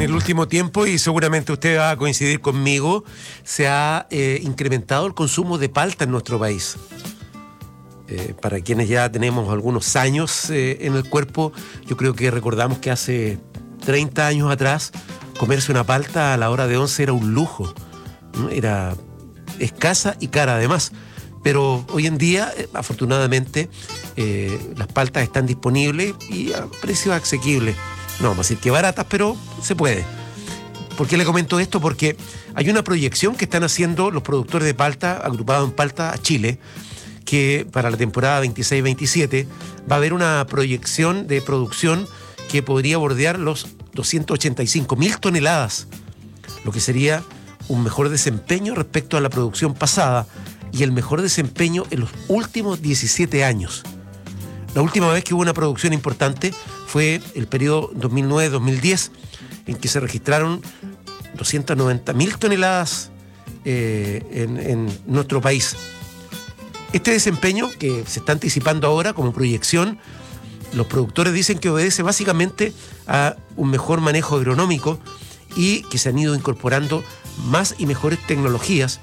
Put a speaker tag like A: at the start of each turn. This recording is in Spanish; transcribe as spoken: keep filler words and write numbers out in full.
A: el último tiempo, y seguramente usted va a coincidir conmigo, se ha eh, incrementado el consumo de palta en nuestro país. Eh, para quienes ya tenemos algunos años eh, en el cuerpo, yo creo que recordamos que hace treinta años atrás, comerse una palta a la hora de once era un lujo, ¿no? Era escasa y cara además. Pero hoy en día, eh, afortunadamente, eh, las paltas están disponibles y a precios asequibles. No vamos a decir que baratas, pero se puede. ¿Por qué le comento esto? Porque hay una proyección que están haciendo los productores de palta, agrupados en Palta Chile, que para la temporada veintiséis veintisiete va a haber una proyección de producción que podría bordear los doscientas ochenta y cinco mil toneladas, lo que sería un mejor desempeño respecto a la producción pasada y el mejor desempeño en los últimos diecisiete años. La última vez que hubo una producción importante fue el periodo dos mil nueve dos mil diez, en que se registraron doscientas noventa mil toneladas eh, en, en nuestro país. Este desempeño que se está anticipando ahora como proyección, los productores dicen que obedece básicamente a un mejor manejo agronómico y que se han ido incorporando más y mejores tecnologías